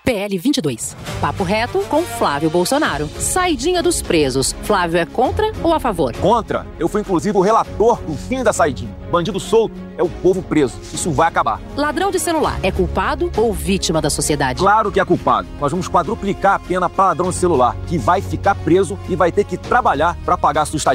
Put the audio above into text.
PL 22. Papo reto com Flávio Bolsonaro. Saidinha dos presos. Flávio é contra ou a favor? Contra. Eu fui inclusive o relator do fim da saidinha. Bandido solto é o povo preso. Isso vai acabar. Ladrão de celular é culpado ou vítima da sociedade? Claro que é culpado. Nós vamos quadruplicar a pena para ladrão de celular, que vai ficar preso e vai ter que trabalhar para pagar a sua estadia.